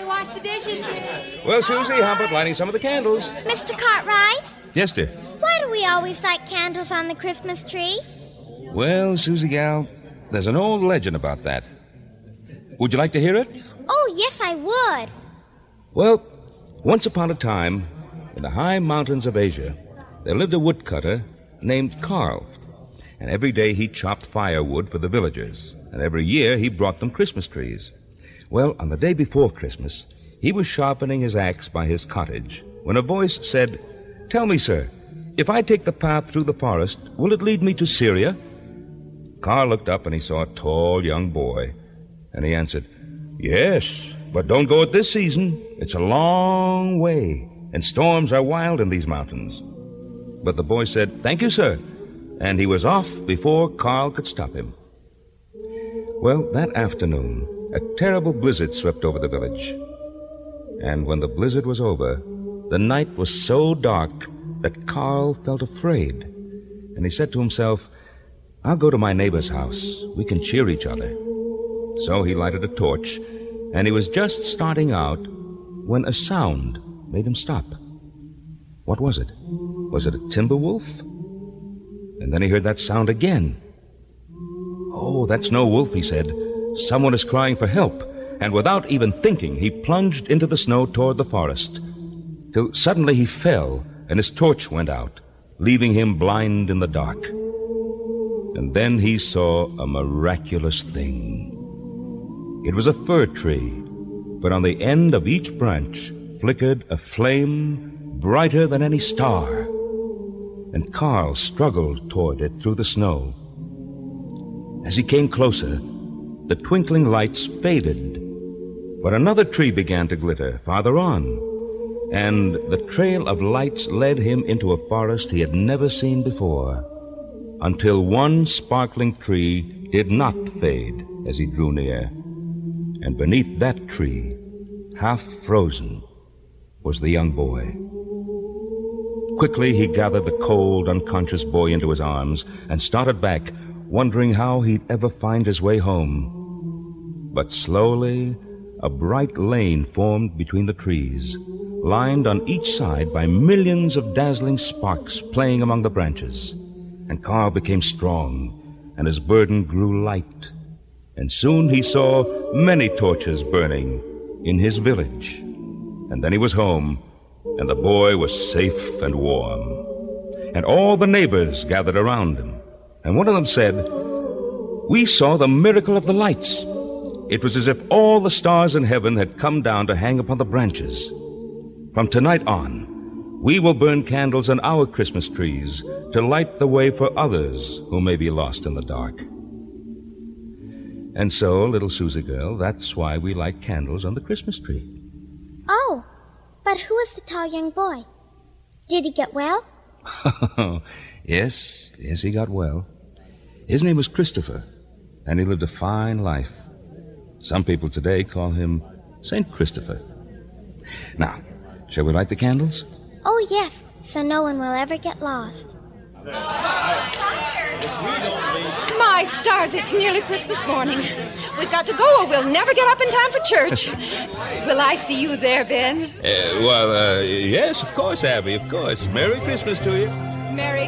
me wash the dishes, please. Well, Susie, how about lighting some of the candles? Mr. Cartwright? Yes, dear. Why do we always light candles on the Christmas tree? Well, Susie gal, there's an old legend about that. Would you like to hear it? Oh, yes, I would. Well, once upon a time, in the high mountains of Asia, there lived a woodcutter named Carl. And every day he chopped firewood for the villagers. And every year he brought them Christmas trees. Well, on the day before Christmas, he was sharpening his axe by his cottage when a voice said, "Tell me, sir, if I take the path through the forest, will it lead me to Syria?" Carl looked up and he saw a tall young boy. And he answered, "Yes, but don't go at this season. It's a long way, and storms are wild in these mountains." But the boy said, "Thank you, sir," and he was off before Carl could stop him. Well, that afternoon, a terrible blizzard swept over the village. And when the blizzard was over, the night was so dark that Carl felt afraid. And he said to himself, "I'll go to my neighbor's house. We can cheer each other." So he lighted a torch, and he was just starting out when a sound made him stop. What was it? Was it a timber wolf? And then he heard that sound again. "Oh, that's no wolf," he said. "Someone is crying for help." And without even thinking, he plunged into the snow toward the forest, till suddenly he fell, and his torch went out, leaving him blind in the dark. And then he saw a miraculous thing. It was a fir tree, but on the end of each branch flickered a flame brighter than any star. And Carl struggled toward it through the snow. As he came closer, the twinkling lights faded, but another tree began to glitter farther on, and the trail of lights led him into a forest he had never seen before, until one sparkling tree did not fade as he drew near. And beneath that tree, half frozen, was the young boy. Quickly he gathered the cold, unconscious boy into his arms and started back, wondering how he'd ever find his way home. But slowly, a bright lane formed between the trees, lined on each side by millions of dazzling sparks playing among the branches. And Carl became strong, and his burden grew light. And soon he saw many torches burning in his village. And then he was home, and the boy was safe and warm. And all the neighbors gathered around him. And one of them said, "We saw the miracle of the lights. It was as if all the stars in heaven had come down to hang upon the branches. From tonight on, we will burn candles on our Christmas trees to light the way for others who may be lost in the dark." And so, little Susie girl, that's why we light candles on the Christmas tree. Oh, but who is the tall young boy? Did he get well? Yes, he got well. His name was Christopher, and he lived a fine life. Some people today call him St. Christopher. Now, shall we light the candles? Oh, yes, so no one will ever get lost. My stars, it's nearly Christmas morning. We've got to go or we'll never get up in time for church. Will I see you there, Ben? Yes, of course, Abby, of course. Merry Christmas to you.